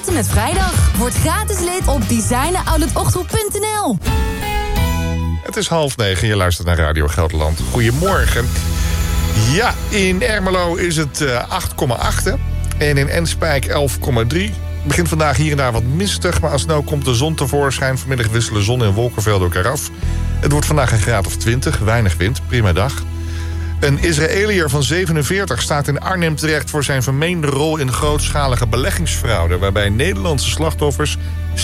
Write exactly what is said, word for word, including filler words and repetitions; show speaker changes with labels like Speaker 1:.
Speaker 1: Tot en met vrijdag. Word gratis lid op designer outlet ochthoek punt n l.
Speaker 2: Het is half negen, je luistert naar Radio Gelderland. Goedemorgen. Ja, in Ermelo is het uh, acht komma acht en in Enspijk elf komma drie. Het begint vandaag hier en daar wat mistig, maar al snel komt de zon tevoorschijn. Vanmiddag wisselen zon en wolkenvelden elkaar af. Het wordt vandaag een graad of twintig, weinig wind, prima dag. Een Israëliër van zevenenveertig staat in Arnhem terecht voor zijn vermeende rol in grootschalige beleggingsfraude, waarbij Nederlandse slachtoffers